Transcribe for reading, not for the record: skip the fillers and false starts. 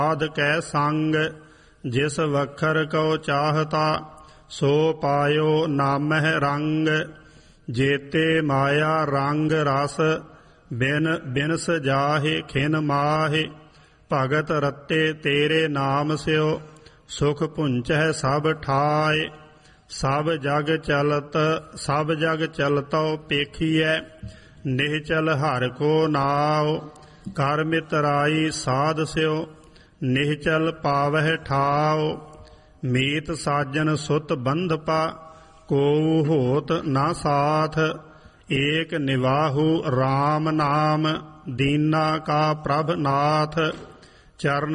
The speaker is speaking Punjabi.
ਸਾਧ ਕੈ ਸੰਗ ਜਿਸ ਵਖਰ ਕਉ ਚਾਹਤਾ ਸੋ ਪਾਇਓ ਨਾਮਹਿ ਰੰਗ ਜੇਤੇ ਮਾਇਆ ਰੰਗ ਰਸ ਬਿਨਸ ਜਾਹੇ ਖਿਨ ਮਾਹੇ ਭਗਤ ਰਤੇ ਤੇਰੇ ਨਾਮ ਸਿਓ ਸੁਖ ਪੁੰਚਹਿ ਸਭ ਠਾਏ ਸਭ ਜਗ ਚਲਤਉ ਪੇਖੀਐ ਨਿਹਚਲ ਹਰਿ ਕੋ ਨਾਉ ਕਰ ਮਿਤਰਾਈ ਸਾਧ ਸਿਓ ਨਿਹਚਲ ਪਾਵਹਿ ਠਾਉ ਮੀਤ ਸਾਜਨ ਸੁਤ ਬੰਧਪਾ ਕੋ ਹੋਤ ਨਾ ਸਾਥ ਏਕ ਨਿਵਾਹੂ RAM ਨਾਮ ਦੀਨਾ ਕਾ ਪ੍ਰਭ ਨਾਥ ਚਰਨ